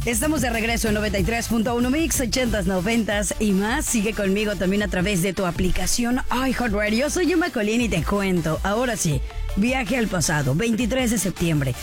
Estamos de regreso en 93.1 Mix, 80s, 90s y más. Sigue conmigo también a través de tu aplicación iHeartRadio. Soy Gemma Colín y te cuento, ahora sí, viaje al pasado, 23 de septiembre,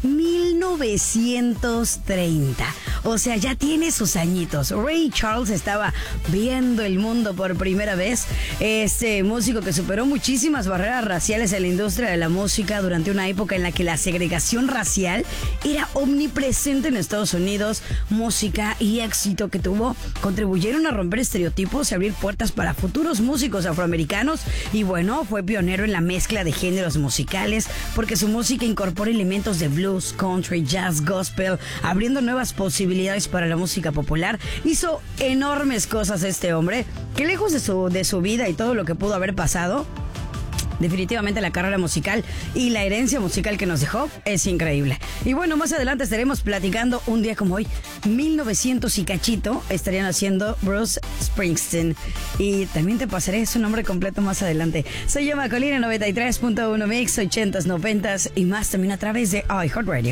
1930. O sea, ya tiene sus añitos. Ray Charles estaba viendo el mundo por primera vez. Este músico que superó muchísimas barreras raciales en la industria de la música durante una época en la que la segregación racial era omnipresente en Estados Unidos. Música y éxito que tuvo contribuyeron a romper estereotipos y abrir puertas para futuros músicos afroamericanos. Y bueno, fue pionero en la mezcla de géneros musicales porque su música incorpora elementos de blues, country, jazz, gospel, abriendo nuevas posibilidades para la música popular. Hizo enormes cosas este hombre, que lejos de su vida y todo lo que pudo haber pasado, definitivamente la carrera musical y la herencia musical que nos dejó es increíble. Y bueno, más adelante estaremos platicando un día como hoy, 1900 y cachito, estarían haciendo Bruce Springsteen. Y también te pasaré su nombre completo más adelante. Soy Gemma Colín en 93.1 Mix, 80s, 90s y más también a través de iHeartRadio.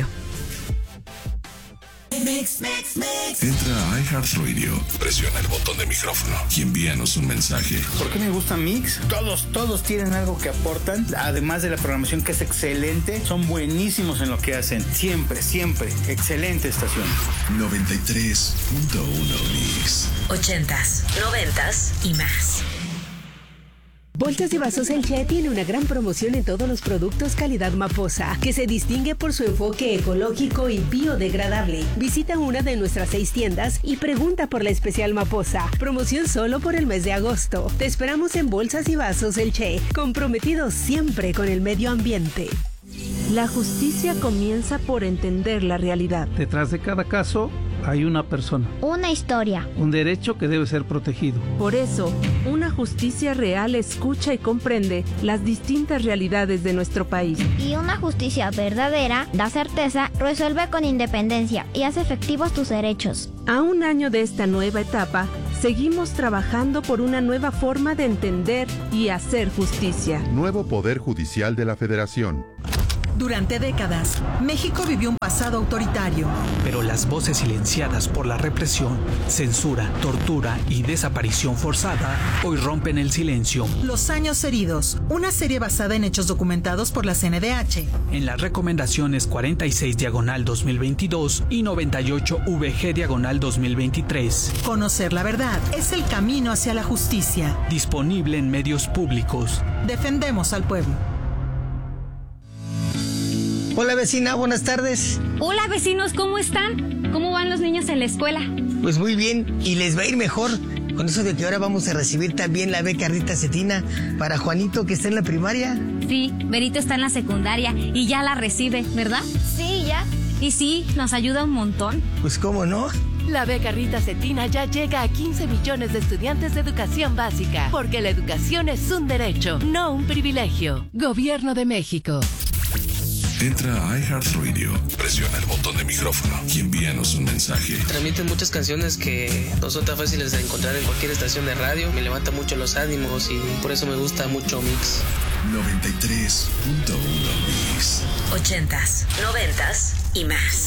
Entra a iHeartRadio, presiona el botón de micrófono y envíanos un mensaje. ¿Por qué me gusta Mix? Todos tienen algo que aportan, además de la programación que es excelente, son buenísimos en lo que hacen, siempre, excelente estación. 93.1 Mix. 80s, 90s y más. Bolsas y Vasos El Che tiene una gran promoción en todos los productos calidad Maposa, que se distingue por su enfoque ecológico y biodegradable. Visita una de nuestras 6 tiendas y pregunta por la especial Maposa. Promoción solo por el mes de agosto. Te esperamos en Bolsas y Vasos El Che, comprometidos siempre con el medio ambiente. La justicia comienza por entender la realidad. Detrás de cada caso hay una persona. Una historia. Un derecho que debe ser protegido. Por eso, una justicia real escucha y comprende las distintas realidades de nuestro país. Y una justicia verdadera da certeza, resuelve con independencia y hace efectivos tus derechos. A un año de esta nueva etapa, seguimos trabajando por una nueva forma de entender y hacer justicia. Nuevo Poder Judicial de la Federación. Durante décadas, México vivió un pasado autoritario. Pero las voces silenciadas por la represión, censura, tortura y desaparición forzada hoy rompen el silencio. Los años heridos, una serie basada en hechos documentados por la CNDH. En las recomendaciones 46/2022 y 98/VG/2023. Conocer la verdad es el camino hacia la justicia. Disponible en medios públicos. Defendemos al pueblo. Hola vecina, buenas tardes. Hola vecinos, ¿cómo están? ¿Cómo van los niños en la escuela? Pues muy bien, y les va a ir mejor con eso de que ahora vamos a recibir también la beca Rita Cetina para Juanito, que está en la primaria. Sí, Berito está en la secundaria y ya la recibe, ¿verdad? Sí, ya. Y sí, nos ayuda un montón. Pues cómo no. La beca Rita Cetina ya llega a 15 millones de estudiantes de educación básica, porque la educación es un derecho, no un privilegio. Gobierno de México. Entra a iHeartRadio, presiona el botón de micrófono y envíanos un mensaje. Transmiten muchas canciones que no son tan fáciles de encontrar en cualquier estación de radio. Me levanta mucho los ánimos y por eso me gusta mucho Mix. 93.1 Mix. 80s, 90s y más.